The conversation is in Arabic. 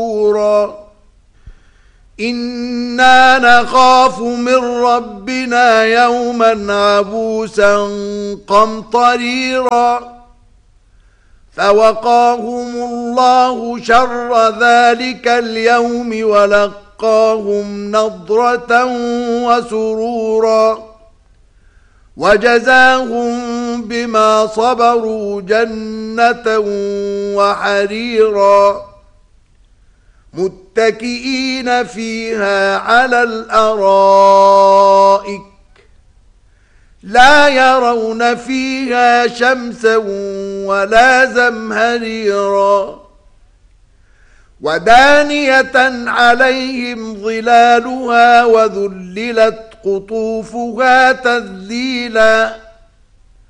إنا نخاف من ربنا يوما عبوسا قمطريرا فوقاهم الله شر ذلك اليوم ولقاهم نضرة وسرورا وجزاهم بما صبروا جنة وحريرا متكئين فيها على الأرائك لا يرون فيها شمسا ولا زمهريرا ودانية عليهم ظلالها وذللت قطوفها تذليلا